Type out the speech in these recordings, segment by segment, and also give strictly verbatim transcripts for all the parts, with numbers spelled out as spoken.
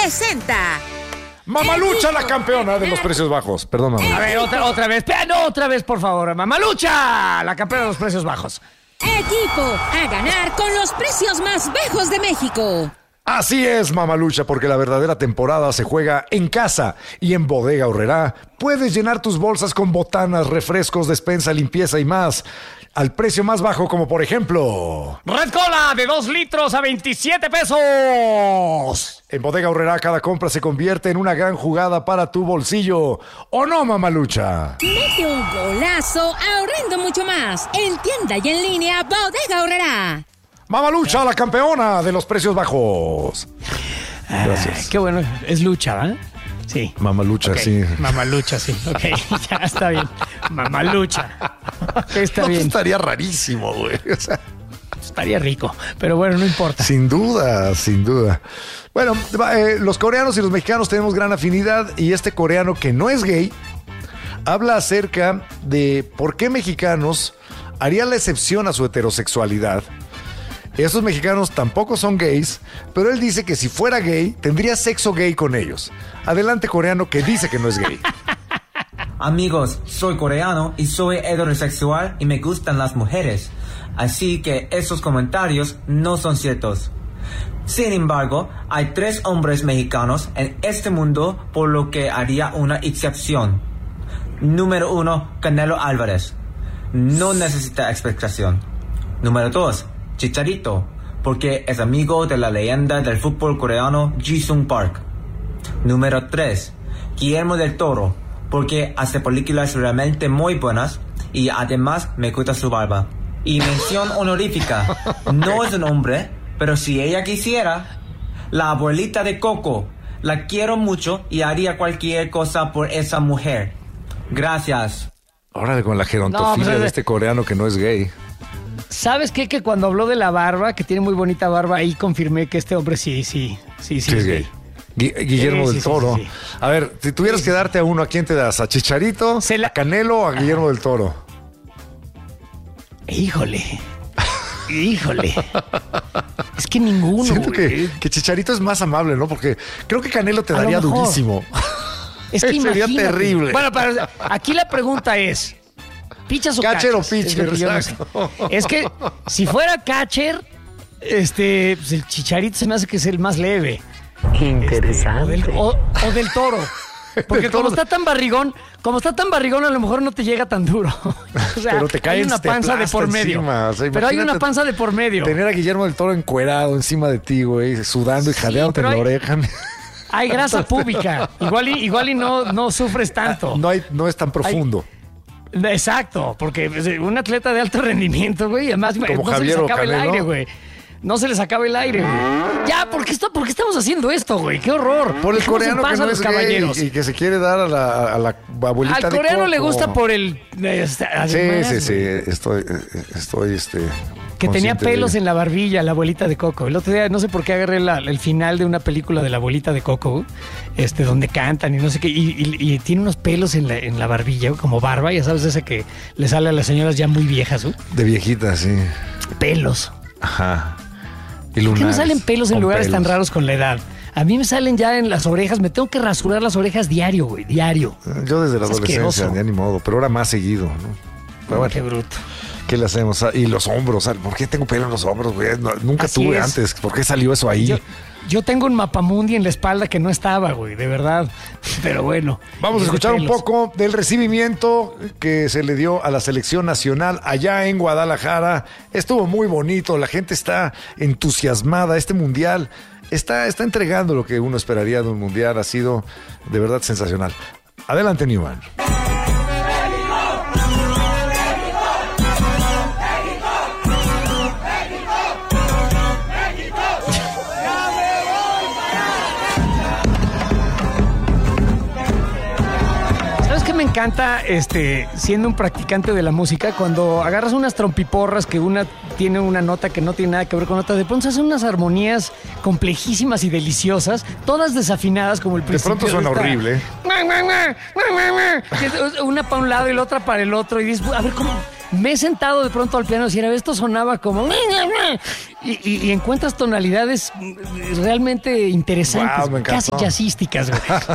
presenta... Mamalucha, la campeona de los precios bajos. Perdón, mamá. A ver, otra, otra vez. No, otra vez, por favor. Mamalucha, la campeona de los precios bajos. Equipo a ganar con los precios más bajos de México. Así es, Mamalucha, porque la verdadera temporada se juega en casa y en Bodega Aurrerá puedes llenar tus bolsas con botanas, refrescos, despensa, limpieza y más al precio más bajo, como por ejemplo... Red Cola de dos litros a veintisiete pesos. En Bodega Aurrerá cada compra se convierte en una gran jugada para tu bolsillo. ¿O no, Mamalucha? Mete un golazo ahorrando mucho más en tienda y en línea Bodega Aurrerá. Mamalucha, la campeona de los precios bajos. Gracias. Ay, qué bueno, es lucha, ¿verdad? Sí. Mamalucha, okay. sí. Mamalucha, sí. Ok, ya está bien. Mamalucha. Ok, está no, bien. Estaría rarísimo, güey. O sea, estaría rico, pero bueno, no importa. Sin duda, sin duda. Bueno, eh, los coreanos y los mexicanos tenemos gran afinidad y este coreano que no es gay habla acerca de por qué mexicanos harían la excepción a su heterosexualidad. Estos mexicanos tampoco son gays, pero él dice que si fuera gay, tendría sexo gay con ellos. Adelante, coreano, que dice que no es gay. Amigos, soy coreano y soy heterosexual y me gustan las mujeres. Así que esos comentarios no son ciertos. Sin embargo, hay tres hombres mexicanos en este mundo por lo que haría una excepción. Número uno, Canelo Álvarez. No necesita explicación. Número dos, Chicharito, porque es amigo de la leyenda del fútbol coreano Ji-sung Park. Número tres, Guillermo del Toro, porque hace películas realmente muy buenas y además me gusta su barba. Y mención honorífica, no es un hombre, pero si ella quisiera, la abuelita de Coco. La quiero mucho y haría cualquier cosa por esa mujer. Gracias. Órale, con la gerontofilia no, pues, de este coreano que no es gay. ¿Sabes qué? Que cuando habló de la barba, que tiene muy bonita barba, ahí confirmé que este hombre sí, sí, sí, sí, sí es gay. Gu- Guillermo sí, del sí, Toro. Sí, sí, sí. A ver, si tuvieras sí, que darte a uno, ¿a quién te das? ¿A Chicharito, la... a Canelo o a Guillermo del Toro? Híjole. Híjole. Es que ninguno. Siento que, que Chicharito es más amable, ¿no? Porque creo que Canelo te a daría durísimo. Es que sería imagínate. terrible. Bueno, pero aquí la pregunta es: ¿pichas o catcher cachas? o pitcher? Es, no sé. Es que si fuera catcher, este, pues el Chicharito se me hace que es el más leve. Interesante. Este, o, del, o, o del Toro. Porque como está tan barrigón, como está tan barrigón, a lo mejor no te llega tan duro. O sea, pero te cae, hay una panza de por medio. Encima, o sea, pero hay una panza de por medio. Tener a Guillermo del Toro encuerado encima de ti, güey, sudando y jadeándote sí, en la hay, oreja. Hay grasa pública. Igual y, igual y no, no sufres tanto. No, hay, no es tan profundo. Hay, exacto, porque un atleta de alto rendimiento, güey, además como no Javier se les acaba el aire, ¿no? güey. No se les acaba el aire, güey. Ya, ¿por qué, está, ¿por qué estamos haciendo esto, güey? ¡Qué horror! Por el coreano que no es gay y que se quiere dar a la, a la abuelita de Coco. Al coreano le gusta por el... Este, además, sí, sí, sí. Estoy, estoy, este... Que tenía pelos en la barbilla, la abuelita de Coco. El otro día, no sé por qué agarré la, el final de una película de la abuelita de Coco, este, donde cantan y no sé qué, y, y, y tiene unos pelos en la, en la barbilla, como barba, ya sabes, ese que le sale a las señoras ya muy viejas, ¿no? De viejitas, sí. Pelos. Ajá. Y lunares, ¿por qué me salen pelos en lugares pelos. tan raros con la edad? A mí me salen ya en las orejas, me tengo que rasurar las orejas diario, güey, diario. Yo desde la es adolescencia, ya ni modo, pero ahora más seguido, ¿no? Pero bueno, qué bruto. ¿Qué le hacemos? Y los hombros, ¿por qué tengo pelo en los hombros, güey? No, nunca Así tuve es. antes, ¿por qué salió eso ahí? Yo, yo tengo un mapamundi en la espalda que no estaba, güey, de verdad. Pero bueno. Vamos a escuchar un poco del recibimiento que se le dio a la selección nacional allá en Guadalajara. Estuvo muy bonito, la gente está entusiasmada. Este mundial está, está entregando lo que uno esperaría de un mundial. Ha sido de verdad sensacional. Adelante, Newman. Me encanta, este, siendo un practicante de la música, cuando agarras unas trompiporras que una tiene una nota que no tiene nada que ver con otra, de pronto se hacen unas armonías complejísimas y deliciosas, todas desafinadas como el principio. De pronto suena horrible. Una para un lado y la otra para el otro, y dices, a ver, ¿cómo? me he sentado de pronto al piano y decir, esto sonaba como... Y, y, y encuentras tonalidades realmente interesantes, Wow, casi jazzísticas.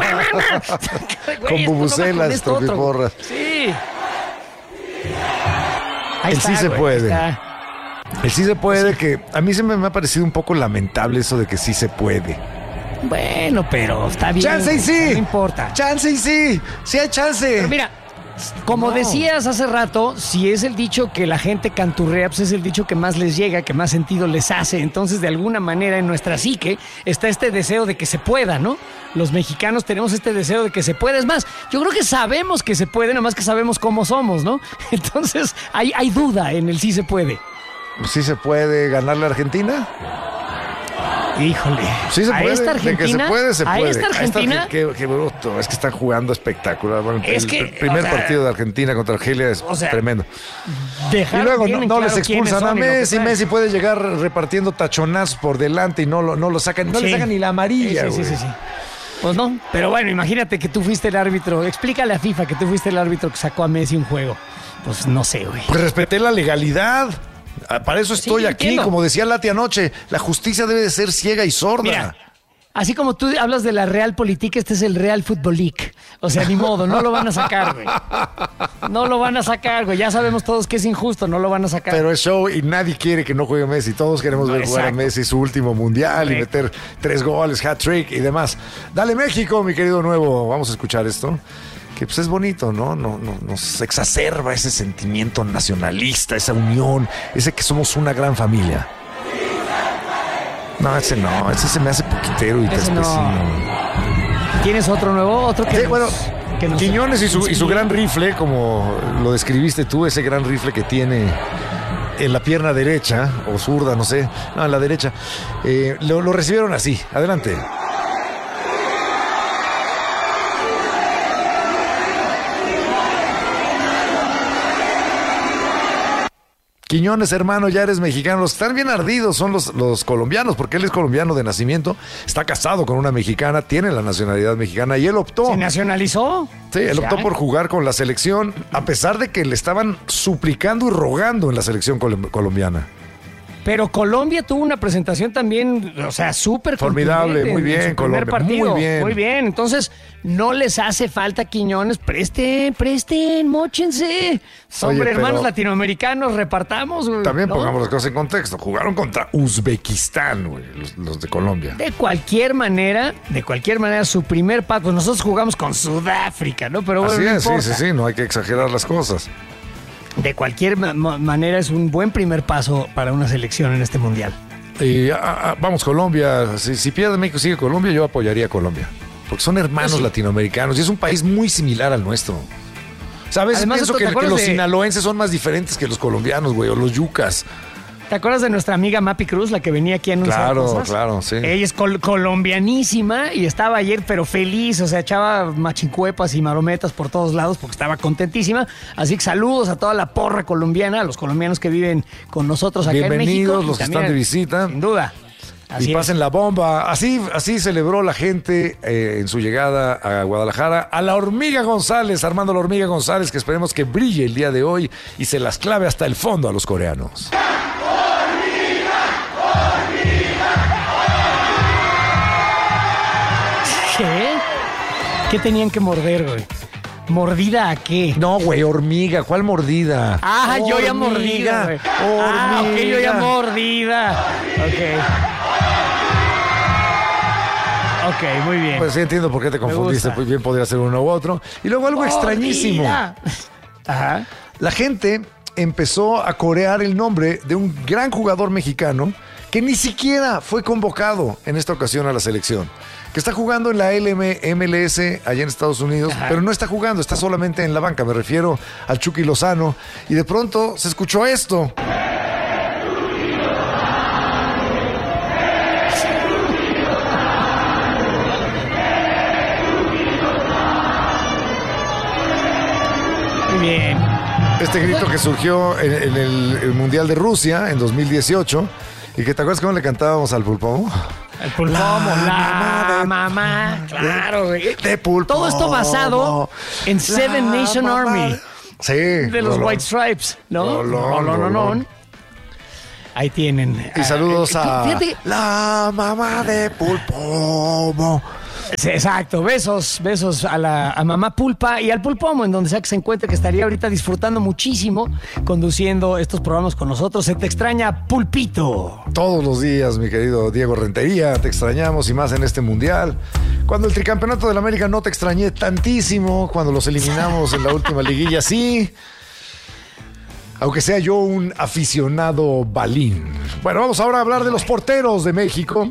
Con bubucelas, tropiporras. Sí. Ahí El está, sí se güey, puede. ahí está. El sí se puede, que a mí siempre me ha parecido un poco lamentable eso de que sí se puede. Bueno, pero está bien. ¡Chance y sí! No importa. ¡Chance y sí! ¡Sí hay chance! Pero mira, como No. decías hace rato, si es el dicho que la gente canturrea, pues es el dicho que más les llega, que más sentido les hace. Entonces, de alguna manera, en nuestra psique está este deseo de que se pueda, ¿no? Los mexicanos tenemos este deseo de que se pueda. Es más, yo creo que sabemos que se puede, nada más que sabemos cómo somos, ¿no? Entonces, hay, hay duda en el sí se puede. ¿Sí se puede ganarle a Argentina? Híjole. Sí se a puede. esta De que Argentina, se puede, se a puede. esta Argentina, Qué, qué bruto. Es que están jugando espectacular. Bueno, Es el, que, el primer o sea, partido de Argentina contra Argelia es o sea, tremendo. Y dejaron luego no, bien en no claro les quiénes expulsan a son y lo que Messi. traen. Messi puede llegar repartiendo tachonazos por delante y no lo, no lo sacan. No Sí. le sacan ni la amarilla. Sí, sí, sí, güey. sí, sí. Pues no, pero bueno, imagínate que tú fuiste el árbitro. Explícale a FIFA que tú fuiste el árbitro que sacó a Messi un juego. Pues no sé, güey. Pues respeté la legalidad. Ah, Para eso estoy Sí, aquí, entiendo. como decía Lati anoche. La justicia debe de ser ciega y sorda. Mira, así como tú hablas de la Real Política, este es el Real Football League. O sea, ni modo, no lo van a sacar, güey. No lo van a sacar, güey. Ya sabemos todos que es injusto, no lo van a sacar. Pero es show y nadie quiere que no juegue Messi. Todos queremos ver jugar a Exacto. Messi su último mundial y Correcto. meter tres goles, hat-trick y demás. Dale México, mi querido nuevo. Vamos a escuchar esto. Que pues es bonito, ¿no? No, no nos exacerba ese sentimiento nacionalista, esa unión, ese que somos una gran familia. No, ese no, ese se me hace poquitero y Ese no. trespecino. ¿Tienes otro nuevo? Otro que Sí, nos- bueno, que nos- Quiñones y su, y su gran rifle, como lo describiste tú, ese gran rifle que tiene en la pierna derecha, o zurda, no sé, no, en la derecha, eh, lo, lo recibieron así. Adelante. Quiñones, hermano, ya eres mexicano. Los que están bien ardidos son los, los colombianos, porque él es colombiano de nacimiento, está casado con una mexicana, tiene la nacionalidad mexicana y él optó. ¿Se nacionalizó? Sí, él optó Ya. por jugar con la selección, a pesar de que le estaban suplicando y rogando en la selección colom- colombiana. Pero Colombia tuvo una presentación también, o sea, súper Formidable, contundente muy en bien, su primer Colombia, partido. muy bien. Muy bien, entonces no les hace falta Quiñones, presten, presten, móchense. Hombre, pero- hermanos latinoamericanos, repartamos. güey, También ¿no? pongamos las cosas en contexto. Jugaron contra Uzbekistán, güey, los, los de Colombia. De cualquier manera, de cualquier manera, su primer paso, pues nosotros jugamos con Sudáfrica, ¿no? Pero bueno, Así no es, sí, importa. sí, sí, no hay que exagerar las cosas. De cualquier ma- ma- manera es un buen primer paso para una selección en este mundial. Y ah, ah, vamos, Colombia. Si, si pierde México, sigue Colombia, yo apoyaría a Colombia. Porque son hermanos Pues sí. latinoamericanos y es un país muy similar al nuestro. ¿Sabes? Además, Pienso ¿te que, que acuerdas los de- sinaloenses son más diferentes que los colombianos, güey, o los yucas. ¿Te acuerdas de nuestra amiga Mapi Cruz, la que venía aquí a anunciar Claro, cosas? claro, sí. Ella es col- colombianísima y estaba ayer, pero feliz, o sea, echaba machincuepas y marometas por todos lados porque estaba contentísima. Así que saludos a toda la porra colombiana, a los colombianos que viven con nosotros acá en México. Bienvenidos y los que también, están de visita. Sin duda. Así Y es. pasen la bomba. Así, así celebró la gente eh, en su llegada a Guadalajara a la Hormiga González, Armando la Hormiga González, que esperemos que brille el día de hoy y se las clave hasta el fondo a los coreanos. ¿Qué? ¿Qué tenían que morder, güey? ¿Mordida a qué? No, güey, hormiga, ¿cuál mordida? Ah, yo ya mordida, güey. Ah, ok, yo ya mordida. Ok. Ok, muy bien. Pues sí, entiendo por qué te confundiste. gusta. Pues bien podría ser uno u otro. Y luego algo extrañísimo. Mordida. Ajá. La gente empezó a corear el nombre de un gran jugador mexicano que ni siquiera fue convocado en esta ocasión a la selección. Que está jugando en la L M L S allá en Estados Unidos, Ajá. pero no está jugando, está solamente en la banca. Me refiero al Chucky Lozano. Y de pronto se escuchó esto. Muy bien. Este grito que surgió en, en el, el Mundial de Rusia en dos mil dieciocho. ¿Y que te acuerdas cómo le cantábamos al Pulpomo? El pulpomo, la, mamá, claro, güey. De Pulpomo. Todo esto basado en Seven La Nation mamá Army. de- Sí. De los Rolón. White Stripes, ¿no? Rolón, Rolón. Rolón. Ahí tienen. Y saludos Ah, a fíjate- la mamá de Pulpomo. Sí, exacto, besos, besos a la a mamá Pulpa y al Pulpomo, en donde sea que se encuentre, que estaría ahorita disfrutando muchísimo conduciendo estos programas con nosotros. Se te extraña, Pulpito. Todos los días, mi querido Diego Rentería, te extrañamos y más en este mundial. Cuando el tricampeonato de la América no te extrañé tantísimo, cuando los eliminamos en la última liguilla, sí. Aunque sea yo un aficionado balín. Bueno, vamos ahora a hablar de los porteros de México.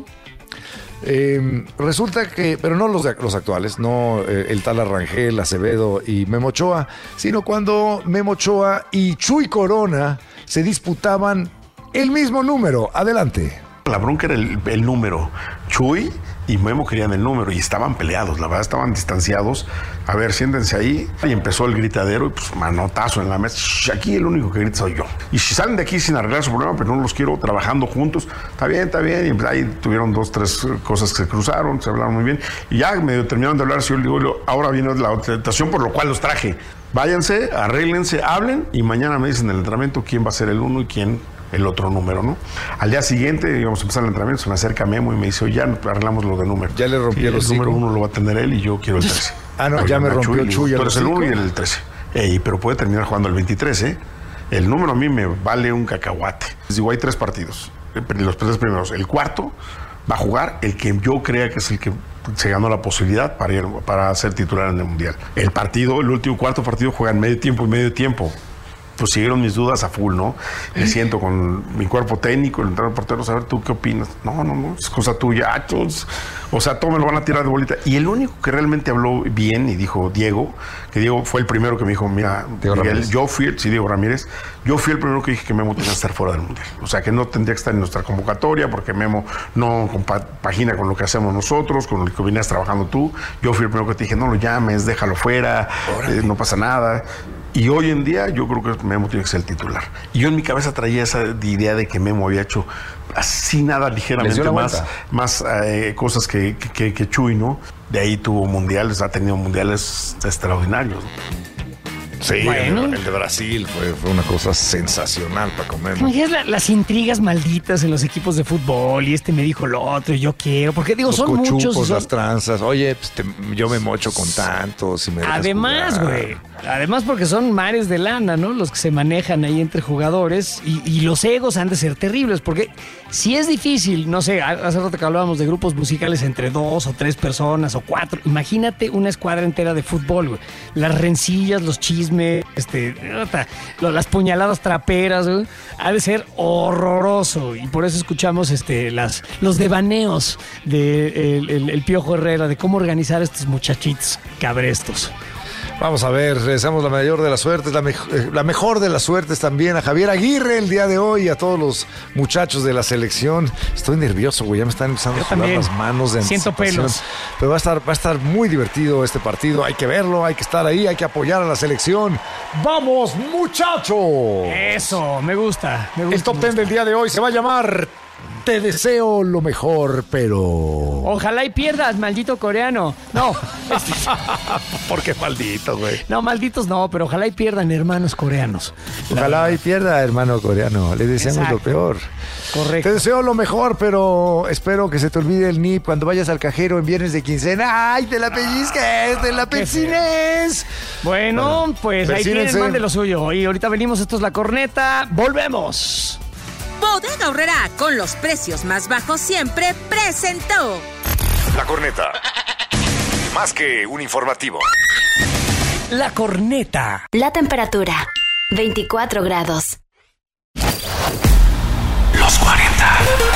Eh, resulta que, pero no los, de, los actuales, no eh, el tal Arrangel, Acevedo y Memo Ochoa, sino cuando Memo Ochoa y Chuy Corona se disputaban el mismo número. Adelante. La bronca era el, el número. Chuy y Memo querían el número y estaban peleados, la verdad estaban distanciados. A ver, siéntense ahí. Y empezó el gritadero y pues manotazo en la mesa. Shh, aquí el único que grita soy yo. Y si salen de aquí sin arreglar su problema, pero no los quiero trabajando juntos, está bien, está bien. Y pues, ahí tuvieron dos, tres cosas que se cruzaron, se hablaron muy bien. Y ya medio terminaron de hablar. Si yo le digo, ahora viene la tentación por lo cual los traje. Váyanse, arréglense, hablen y mañana me dicen en el entrenamiento quién va a ser el uno y quién el otro número, ¿no? Al día siguiente íbamos a empezar el entrenamiento, se me acerca Memo y me dice, oye, ya arreglamos lo de número. Ya le rompí Sí, el el hocico. número uno lo va a tener él y yo quiero el trece. Ah, no, Oye, ya me Nacho, rompió y le digo, Chuy el tú eres el hocico. uno y él el trece. Ey, pero puede terminar jugando el veintitrés, ¿eh? El número a mí me vale un cacahuate. Les digo, hay tres partidos. Los tres primeros. El cuarto va a jugar el que yo crea que es el que se ganó la posibilidad para ir, para ser titular en el Mundial. El partido, el último cuarto partido juega en medio tiempo y medio tiempo. Pues siguieron mis dudas a full, ¿no? Me siento con mi cuerpo técnico, el entrenador portero, a ver, ¿tú qué opinas? No, no, no, es cosa tuya. Ah, entonces, o sea, todo me lo van a tirar de bolita. Y el único que realmente habló bien y dijo Diego, que Diego fue el primero que me dijo, mira, Diego Miguel, Ramírez. yo fui, el, sí, Diego Ramírez, yo fui el primero que dije que Memo tenía que estar fuera del Mundial. O sea, que no tendría que estar en nuestra convocatoria porque Memo no compagina con lo que hacemos nosotros, con lo que venías trabajando tú. Yo fui el primero que te dije, no lo llames, déjalo fuera, eh, no pasa nada. Y hoy en día yo creo que Memo tiene que ser el titular. Y yo en mi cabeza traía esa idea de que Memo había hecho así nada ligeramente la más, vuelta. más eh, cosas que, que, que Chuy, ¿no? De ahí tuvo mundiales, ha tenido mundiales extraordinarios. Sí, Bueno. el, el de Brasil fue, fue una cosa sensacional para comer. ¿Te imaginas la- las intrigas malditas en los equipos de fútbol? Y este me dijo lo otro y yo quiero. Porque digo, Los son cochupos, muchos. y son- las tranzas. Oye, pues te- yo me mocho con tantos. Si me dejas Además, jugar. güey. Además, porque son mares de lana, ¿no? Los que se manejan ahí entre jugadores. Y, y los egos han de ser terribles. Porque si es difícil, no sé, hace rato que hablábamos de grupos musicales entre dos o tres personas o cuatro. Imagínate una escuadra entera de fútbol, güey. Las rencillas, los chismes, este, lo- las puñaladas traperas, güey. Ha de ser horroroso. Y por eso escuchamos este, las, los devaneos de el, el- el Piojo Herrera de cómo organizar estos muchachitos cabrestos. Vamos a ver, le deseamos la mayor de las suertes, la, mej- eh, la mejor de las suertes también a Javier Aguirre el día de hoy y a todos los muchachos de la selección. Estoy nervioso, güey, ya me están empezando Yo a sudar también. las manos de Siento anticipación. pelos. Pero va a estar, va a estar muy divertido este partido. Hay que verlo, hay que estar ahí, hay que apoyar a la selección. ¡Vamos, muchacho! Eso, me gusta, me gusta. El top ten del día de hoy se va a llamar Te deseo lo mejor, pero... Ojalá y pierdas, maldito coreano. No, este, ¿Por qué maldito, güey? no, malditos no, pero ojalá y pierdan hermanos coreanos. Ojalá y pierda, hermano coreano. Le deseamos Exacto. lo peor. Correcto. Te deseo lo mejor, pero espero que se te olvide el N I P cuando vayas al cajero en viernes de quincena. ¡Ay, te la pellizques! ¡Te la Qué persines! Bueno, Bueno, pues ahí persínense. tienen, mande lo suyo. Y ahorita venimos, esto es La Corneta. ¡Volvemos! Bodega Aurrerá, con los precios más bajos siempre, presentó. La Corneta. Más que un informativo. La Corneta. La temperatura, veinticuatro grados. Los cuarenta.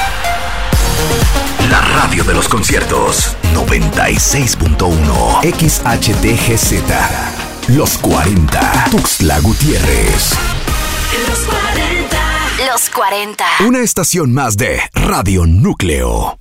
La radio de los conciertos. noventa y seis punto uno. X H T G Z. Los cuarenta. Tuxtla Gutiérrez. Los cuarenta. Los cuarenta. Una estación más de Radio Núcleo.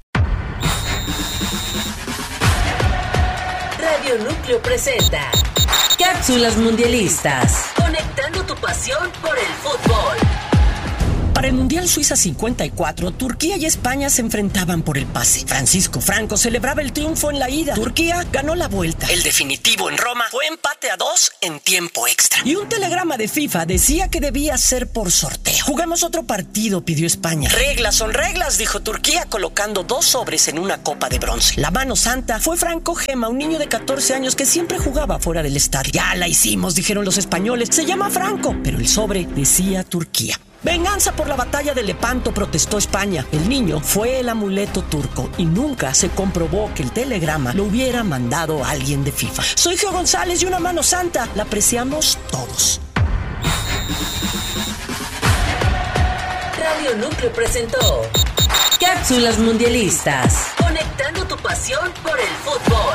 Radio Núcleo presenta Cápsulas Mundialistas. Conectando tu pasión por el fútbol. Para el Mundial Suiza cincuenta y cuatro, Turquía y España se enfrentaban por el pase. Francisco Franco celebraba el triunfo en la ida. Turquía ganó la vuelta. El definitivo en Roma fue empate a dos en tiempo extra. Y un telegrama de FIFA decía que debía ser por sorteo. Jugamos otro partido, pidió España. Reglas son reglas, dijo Turquía, colocando dos sobres en una copa de bronce. La mano santa fue Franco Gema, un niño de catorce años que siempre jugaba fuera del estadio. Ya la hicimos, dijeron los españoles. Se llama Franco, pero el sobre decía Turquía. Venganza por la batalla de Lepanto, protestó España. El niño fue el amuleto turco y nunca se comprobó que el telegrama lo hubiera mandado alguien de FIFA. Soy Geo González y una mano santa la apreciamos todos. Radio Núcleo presentó Cápsulas Mundialistas, conectando tu pasión por el fútbol.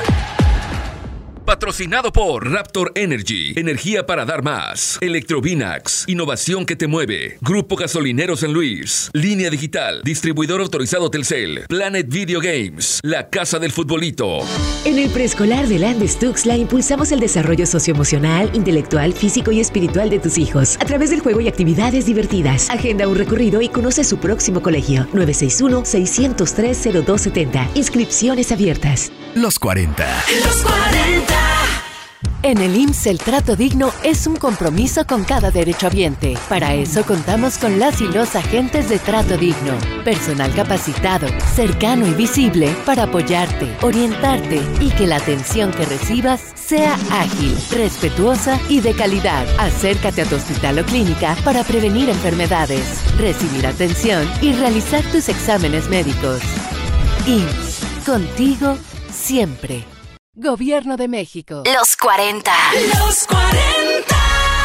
Patrocinado por Raptor Energy, energía para dar más. Electrovinax, innovación que te mueve. Grupo Gasolinero San Luis. Línea Digital, distribuidor autorizado Telcel. Planet Video Games, la casa del futbolito. En el preescolar de Landes Tuxtla impulsamos el desarrollo socioemocional, intelectual, físico y espiritual de tus hijos a través del juego y actividades divertidas. Agenda un recorrido y conoce su próximo colegio. nueve seis uno, seis cero tres, cero dos siete cero. Inscripciones abiertas. Los cuarenta. Los cuarenta. En el I M S S el trato digno es un compromiso con cada derechohabiente. Para eso contamos con las y los agentes de trato digno. Personal capacitado, cercano y visible para apoyarte, orientarte y que la atención que recibas sea ágil, respetuosa y de calidad. Acércate a tu hospital o clínica para prevenir enfermedades, recibir atención y realizar tus exámenes médicos. I M S S, contigo siempre. Gobierno de México. Los cuarenta. Los cuarenta.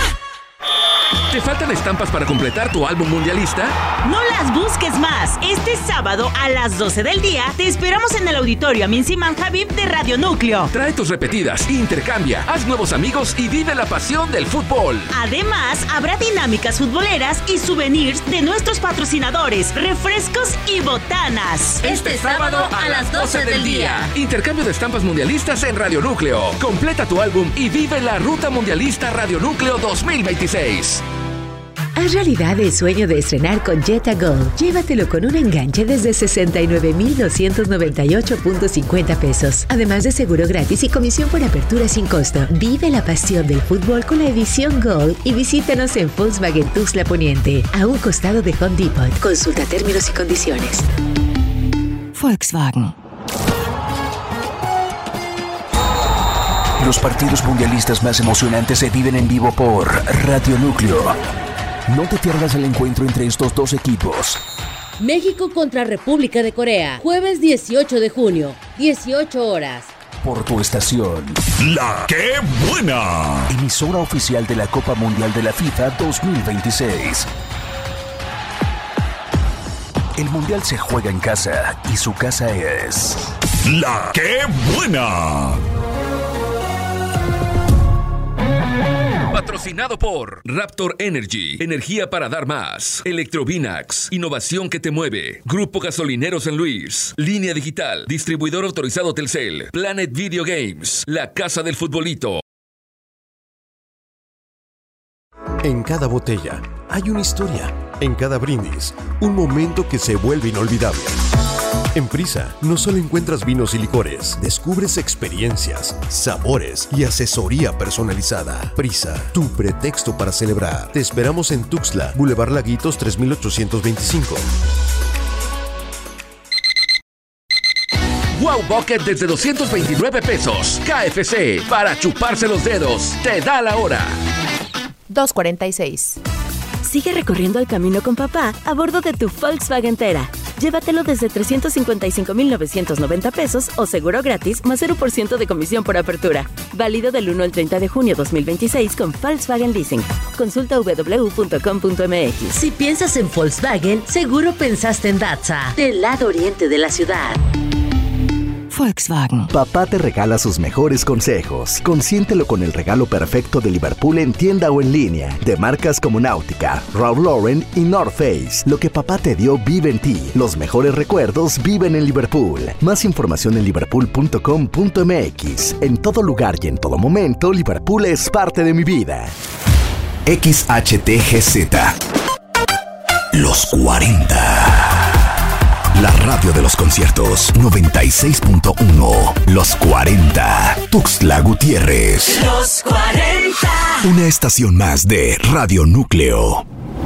¿Te faltan estampas para completar tu álbum mundialista? No las busques más. Este sábado a las doce del día te esperamos en el auditorio Amin Siman Habib de Radio Núcleo. Trae tus repetidas, intercambia, haz nuevos amigos y vive la pasión del fútbol. Además, habrá dinámicas futboleras y souvenirs de nuestros patrocinadores, refrescos y botanas. Este sábado a las doce del día. Intercambio de estampas mundialistas en Radio Núcleo. Completa tu álbum y vive la ruta mundialista Radio Núcleo dos mil veintiséis. Haz realidad el sueño de estrenar con Jetta Gold. Llévatelo con un enganche desde sesenta y nueve mil doscientos noventa y ocho punto cincuenta pesos. Además de seguro gratis y comisión por apertura sin costo. Vive la pasión del fútbol con la edición Gold y visítanos en Volkswagen Tuxtla Poniente, a un costado de Home Depot. Consulta términos y condiciones. Volkswagen. Los partidos mundialistas más emocionantes se viven en vivo por Radio Núcleo. No te pierdas el encuentro entre estos dos equipos. México contra República de Corea, jueves dieciocho de junio, dieciocho horas. Por tu estación. La ¡Qué buena! Emisora oficial de la Copa Mundial de la FIFA dos mil veintiséis. El Mundial se juega en casa y su casa es... La ¡Qué buena! Patrocinado por Raptor Energy, energía para dar más. Electrovinax, innovación que te mueve. Grupo Gasolinero San Luis. Línea Digital, distribuidor autorizado Telcel. Planet Video Games, la casa del futbolito. En cada botella hay una historia. En cada brindis, un momento que se vuelve inolvidable. En Prisa, no solo encuentras vinos y licores, descubres experiencias, sabores y asesoría personalizada. Prisa, tu pretexto para celebrar. Te esperamos en Tuxtla, Boulevard Laguitos tres mil ochocientos veinticinco. Wow Bucket desde doscientos veintinueve pesos. K F C, para chuparse los dedos. Te da la hora. dos cuarenta y seis. Sigue recorriendo el camino con papá a bordo de tu Volkswagen Tera. Llévatelo desde trescientos cincuenta y cinco mil novecientos noventa pesos o seguro gratis más cero por ciento de comisión por apertura. Válido del uno al treinta de junio dos mil veintiséis con Volkswagen Leasing. Consulta doble u doble u doble u punto com punto m x. Si piensas en Volkswagen, seguro pensaste en Datsa, del lado oriente de la ciudad. Volkswagen. Papá te regala sus mejores consejos. Consiéntelo con el regalo perfecto de Liverpool en tienda o en línea. De marcas como Náutica, Ralph Lauren y North Face. Lo que papá te dio vive en ti. Los mejores recuerdos viven en Liverpool. Más información en liverpool punto com punto m x. En todo lugar y en todo momento, Liverpool es parte de mi vida. X H T G Z. Los cuarenta. La radio de los conciertos noventa y seis punto uno. Los cuarenta. Tuxtla Gutiérrez. Los cuarenta. Una estación más de Radio Núcleo.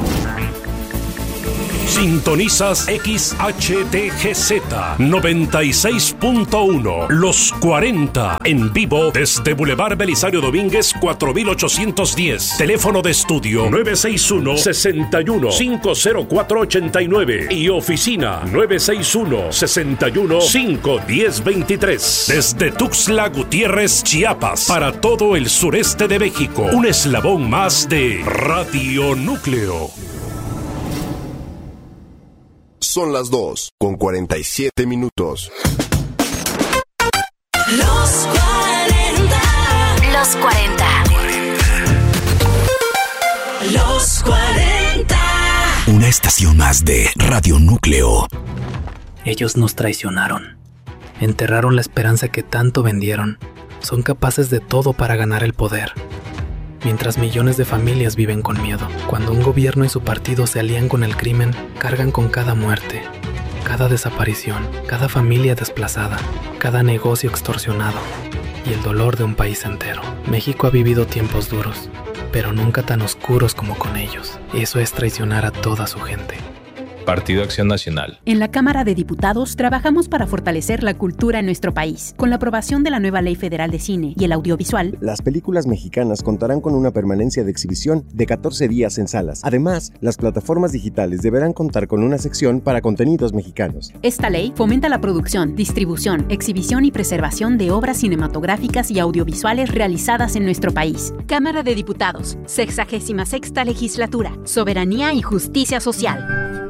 Sintonizas X H T G Z noventa y seis punto uno. Los cuarenta. En vivo desde Boulevard Belisario Domínguez cuatro mil ochocientos diez. Teléfono de estudio nueve seis uno, seis uno, cinco cero cuatro, ocho nueve. Y oficina nueve seis uno, seis uno, cinco uno cero, dos tres. Desde Tuxtla Gutiérrez, Chiapas. Para todo el sureste de México. Un eslabón más de Radio Núcleo. Son las dos con cuarenta y siete minutos. Los cuarenta. Los cuarenta. Los cuarenta. Una estación más de Radio Núcleo. Ellos nos traicionaron. Enterraron la esperanza que tanto vendieron. Son capaces de todo para ganar el poder. Mientras millones de familias viven con miedo. Cuando un gobierno y su partido se alían con el crimen, cargan con cada muerte, cada desaparición, cada familia desplazada, cada negocio extorsionado y el dolor de un país entero. México ha vivido tiempos duros, pero nunca tan oscuros como con ellos. Eso es traicionar a toda su gente. Partido Acción Nacional. En la Cámara de Diputados trabajamos para fortalecer la cultura en nuestro país. Con la aprobación de la nueva Ley Federal de Cine y el audiovisual, las películas mexicanas contarán con una permanencia de exhibición de catorce días en salas. Además, las plataformas digitales deberán contar con una sección para contenidos mexicanos. Esta ley fomenta la producción, distribución, exhibición y preservación de obras cinematográficas y audiovisuales realizadas en nuestro país. Cámara de Diputados, sexagésima sexta legislatura, soberanía y justicia social.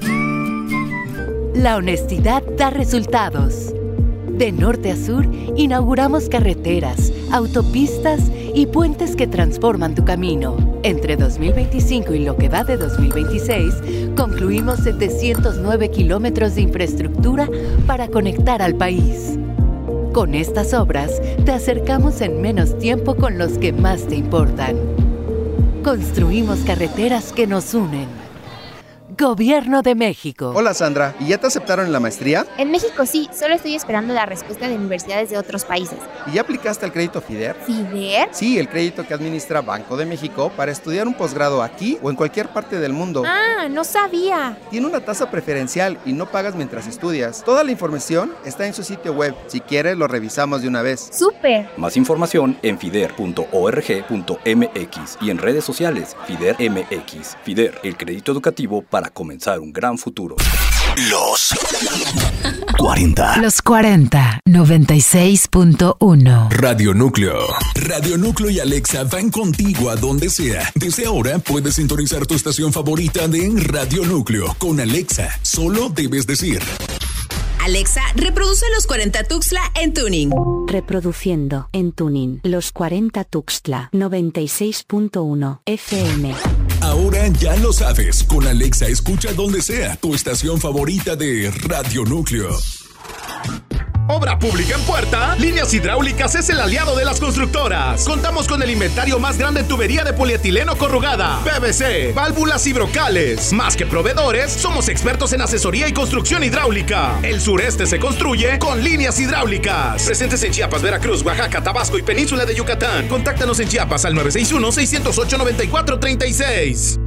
La honestidad da resultados. De norte a sur, inauguramos carreteras, autopistas y puentes que transforman tu camino. Entre dos mil veinticinco y lo que va de dos mil veintiséis, concluimos setecientos nueve kilómetros de infraestructura para conectar al país. Con estas obras, te acercamos en menos tiempo con los que más te importan. Construimos carreteras que nos unen. Gobierno de México. Hola Sandra, ¿y ya te aceptaron en la maestría? En México sí, solo estoy esperando la respuesta de universidades de otros países. ¿Y ya aplicaste al crédito FIDER? ¿FIDER? Sí, el crédito que administra Banco de México para estudiar un posgrado aquí o en cualquier parte del mundo. Ah, no sabía. Tiene una tasa preferencial y no pagas mientras estudias. Toda la información está en su sitio web. Si quieres, lo revisamos de una vez. ¡Súper! Más información en fider punto org punto mx y en redes sociales FIDER M X. FIDER, el crédito educativo para comenzar un gran futuro. Los cuarenta. Los cuarenta, noventa y seis punto uno. Radio Núcleo. Radio Núcleo y Alexa van contigo a donde sea. Desde ahora puedes sintonizar tu estación favorita de Radio Núcleo. Con Alexa, solo debes decir: Alexa, reproduce Los cuarenta Tuxtla en Tuning. Reproduciendo en Tuning. Los cuarenta Tuxtla, noventa y seis punto uno F M. Ahora ya lo sabes. Con Alexa escucha donde sea tu estación favorita de Radio Núcleo. ¿Obra pública en puerta? Líneas Hidráulicas es el aliado de las constructoras. Contamos con el inventario más grande en tubería de polietileno corrugada, P V C, válvulas y brocales. Más que proveedores, somos expertos en asesoría y construcción hidráulica. El sureste se construye con Líneas Hidráulicas. Presentes en Chiapas, Veracruz, Oaxaca, Tabasco y Península de Yucatán. Contáctanos en Chiapas al nueve seis uno, seis cero ocho, nueve cuatro tres seis.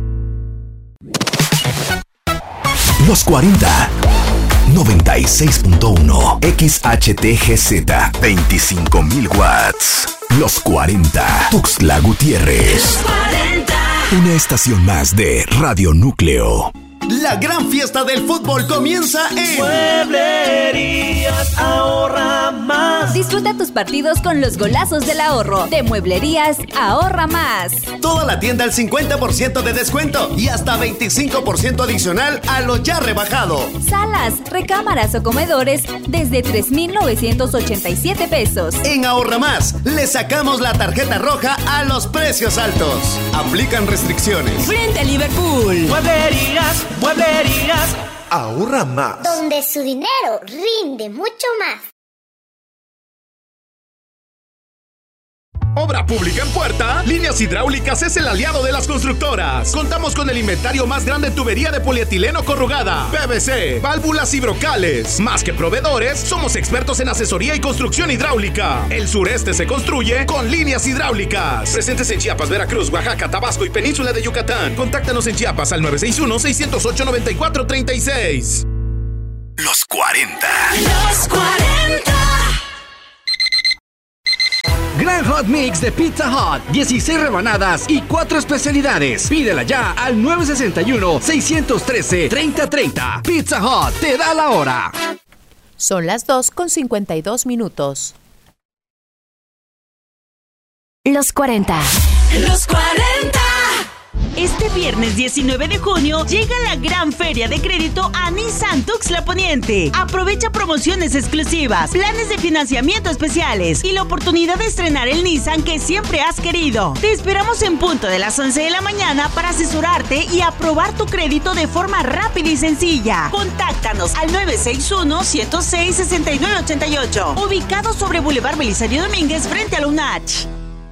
Los cuarenta. noventa y seis punto uno X H T G Z, veinticinco mil watts. Los cuarenta. Tuxtla Gutiérrez. Los cuarenta. Una estación más de Radio Núcleo. La gran fiesta del fútbol comienza en Mueblerías Ahorra Más. Disfruta tus partidos con los golazos del ahorro. De Mueblerías Ahorra Más. Toda la tienda al cincuenta por ciento de descuento y hasta veinticinco por ciento adicional a lo ya rebajado. Salas, recámaras o comedores desde tres mil novecientos ochenta y siete pesos. En Ahorra Más le sacamos la tarjeta roja a los precios altos. Aplican restricciones. Frente a Liverpool. Mueblerías, mueblerías. Ahorra Más. Donde su dinero rinde mucho más. Obra pública en puerta, Líneas Hidráulicas es el aliado de las constructoras. Contamos con el inventario más grande en tubería de polietileno corrugada, P V C, válvulas y brocales. Más que proveedores, somos expertos en asesoría y construcción hidráulica. El sureste se construye con Líneas Hidráulicas. Presentes en Chiapas, Veracruz, Oaxaca, Tabasco y Península de Yucatán. Contáctanos en Chiapas al nueve seis uno, seis cero ocho, nueve cuatro tres seis. Los cuarenta. Los cuarenta. Gran Hot Mix de Pizza Hut. dieciséis rebanadas y cuatro especialidades. Pídela ya al nueve seis uno, seis uno tres, tres cero tres cero. Pizza Hut te da la hora. Son las dos con cincuenta y dos minutos. Los cuarenta. Los cuarenta. Este viernes diecinueve de junio llega la gran feria de crédito a Nissan Tuxtla Poniente. Aprovecha promociones exclusivas, planes de financiamiento especiales y la oportunidad de estrenar el Nissan que siempre has querido. Te esperamos en punto de las once de la mañana para asesorarte y aprobar tu crédito de forma rápida y sencilla. Contáctanos al nueve seis uno, uno cero seis, seis nueve ocho ocho, ubicado sobre Boulevard Belisario Domínguez frente a la U N A C H.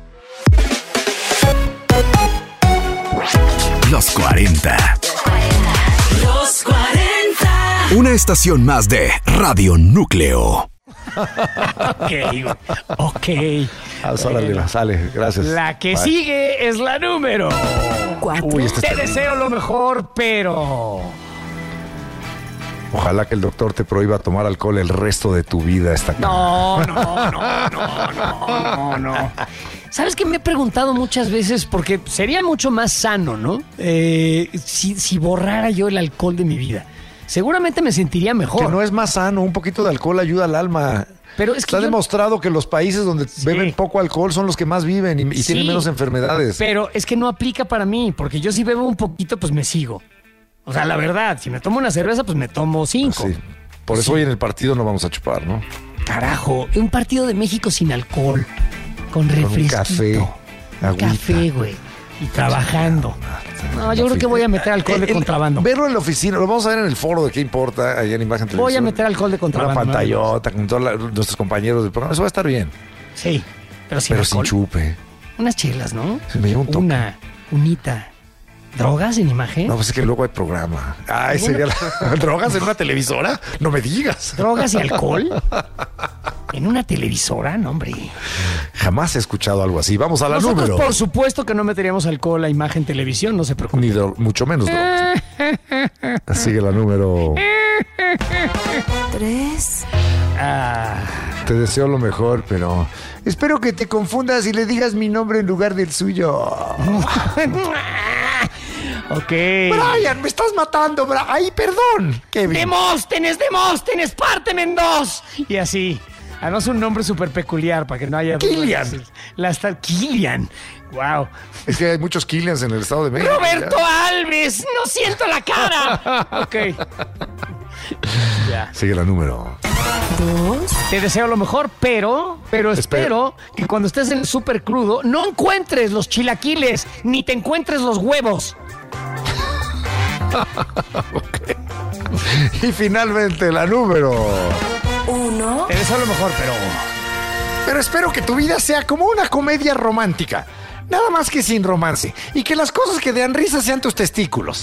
Los cuarenta. Los cuarenta. Una estación más de Radio Núcleo. Ok, ok. Ah, órale, sale, gracias. La que Bye. sigue es la número cuatro. Uy, este Te está deseo lo mejor, pero... Ojalá que el doctor te prohíba tomar alcohol el resto de tu vida. Esta No, no, no, no, no, no, no. ¿Sabes qué me he preguntado muchas veces? Porque sería mucho más sano, ¿no? Eh, si, si borrara yo el alcohol de mi vida. Seguramente me sentiría mejor. Que no es más sano, un poquito de alcohol ayuda al alma. Pero es que Está yo... demostrado que los países donde Sí. beben poco alcohol son los que más viven y, y Sí, tienen menos enfermedades. Pero es que no aplica para mí, porque yo si bebo un poquito, pues me sigo. O sea, la verdad, si me tomo una cerveza, pues me tomo cinco. Sí. Por eso Sí. hoy en el partido no vamos a chupar, ¿no? Carajo, un partido de México sin alcohol, con Con un refresquito. café, agüita. Café, güey. Y trabajando. No, yo creo que voy a meter alcohol de El- contrabando. Verlo en la oficina, lo vamos a ver en el foro de qué importa, allá en Imagen Televisión. Voy a meter alcohol de Una contrabando. ¿no? pantallota con todos la- nuestros compañeros del programa. Eso va a estar bien. Sí, pero sin Pero sin alcohol. chupe. Unas chelas, ¿no? Se me lleva un toque. Una, unita. ¿Drogas en imagen? No, pues es que luego hay programa. Ay, sería la... ¿Drogas en una televisora? No me digas. ¿Drogas y alcohol? ¿En una televisora? No, hombre. Jamás he escuchado algo así. Vamos a la Nosotros, número. por supuesto que no meteríamos alcohol a imagen televisión, no se preocupe. Ni dro- mucho menos drogas. Sigue la número. Tres. Ah, Te deseo lo mejor, pero espero que te confundas y le digas mi nombre en lugar del suyo. ok. Brian, me estás matando, Brian. Ay, perdón. Kevin. Demóstenes, Demóstenes, párteme en dos. Y así. Además un nombre súper peculiar para que no haya... Killian. La está Killian. Wow. Es que hay muchos Killians en el Estado de México. Roberto Alves, no siento la cara. Ok. Ya. Sigue la número. Dos. Te deseo lo mejor, pero, pero espero que cuando estés en el súper crudo no encuentres los chilaquiles ni te encuentres los huevos. Okay. Y finalmente la número. Uno. Te deseo lo mejor, pero... Pero espero que tu vida sea como una comedia romántica. Nada más que sin romance. Y que las cosas que dan risa sean tus testículos.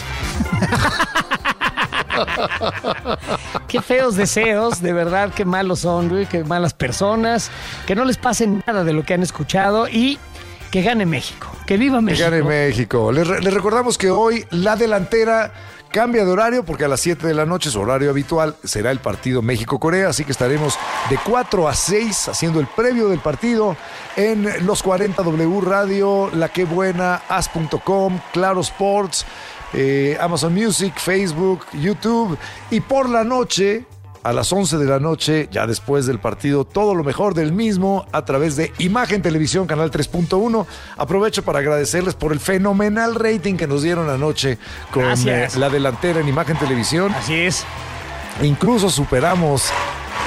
Qué feos deseos, de verdad, qué malos son, güey, qué malas personas, que no les pase nada de lo que han escuchado y que gane México, que viva Que México. gane México. Les, re- les recordamos que hoy la delantera cambia de horario porque a las siete de la noche, su horario habitual, será el partido México-Corea. Así que estaremos de cuatro a seis haciendo el previo del partido en Los cuarenta W Radio, La Que Buena, as punto com, Claro Sports, eh, Amazon Music, Facebook, YouTube. Y por la noche, a las once de la noche, ya después del partido, todo lo mejor del mismo a través de Imagen Televisión, canal tres punto uno. Aprovecho para agradecerles por el fenomenal rating que nos dieron anoche con eh, Gracias. la delantera en Imagen Televisión. Así es. Incluso superamos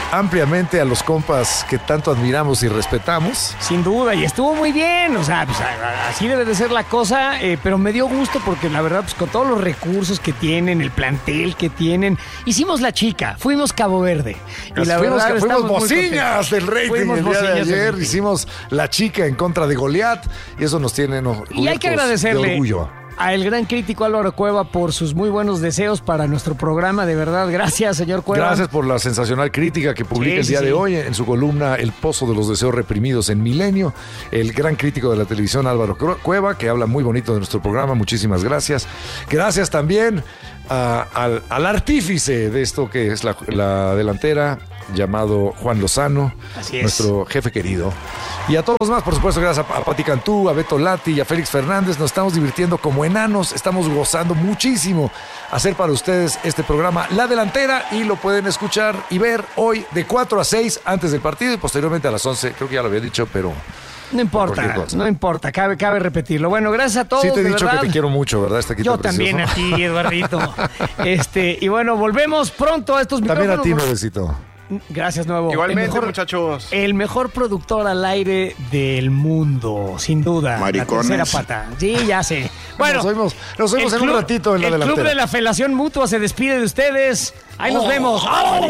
ampliamente a los compas que tanto admiramos y respetamos. Sin duda, y estuvo muy bien, o sea, pues, así debe de ser la cosa, eh, pero me dio gusto porque la verdad, pues con todos los recursos que tienen, el plantel que tienen, hicimos la chica, fuimos Cabo Verde. Y la fuimos, verdad, fuimos bociñas del rating fuimos el día de ayer, rating. Hicimos la chica en contra de Goliat y eso nos tiene no, y hay que agradecerle de orgullo a el gran crítico Álvaro Cueva por sus muy buenos deseos para nuestro programa. De verdad, gracias, señor Cueva. Gracias por la sensacional crítica que publica Sí, el día sí, de sí. hoy en su columna El Pozo de los Deseos Reprimidos en Milenio. El gran crítico de la televisión Álvaro Cueva, que habla muy bonito de nuestro programa. Muchísimas gracias. Gracias también a- al, al artífice de esto que es la, la delantera, llamado Juan Lozano, Así es. nuestro jefe querido. Y a todos los más, por supuesto, gracias a, a Pati Cantú, a Beto Lati y a Félix Fernández. Nos estamos divirtiendo como enanos, estamos gozando muchísimo hacer para ustedes este programa La Delantera y lo pueden escuchar y ver hoy de cuatro a seis antes del partido y posteriormente a las once. Creo que ya lo había dicho, pero... No importa, no importa, cabe, cabe repetirlo. Bueno, gracias a todos. Sí te he de dicho verdad. que te quiero mucho, ¿verdad? Está aquí Yo tan también a precioso. ti, Eduardito. Este, y bueno, volvemos pronto a estos También micrófonos. a ti, nuevecito. Gracias, nuevo. Igualmente, el mejor, muchachos. El mejor productor al aire del mundo, sin duda. Maricones. La tercera pata. Sí, ya sé. Bueno, Nos oímos, nos oímos el en un club- ratito en la el delantera. Club de la Felación Mutua se despide de ustedes. Ahí nos vemos.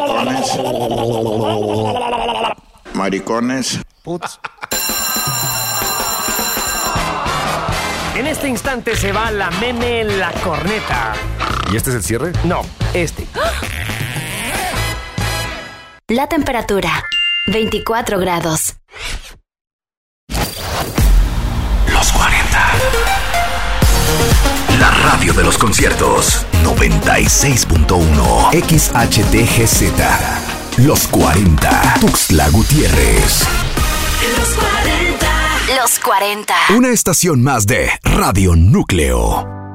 Maricones. Putz. En este instante se va la meme en la corneta. ¿Y este es el cierre? No, este. La temperatura, veinticuatro grados. Los cuarenta. La radio de los conciertos. noventa y seis punto uno. X H T G Z. Los cuarenta. Tuxtla Gutiérrez. Los cuarenta. Los cuarenta. Una estación más de Radio Núcleo.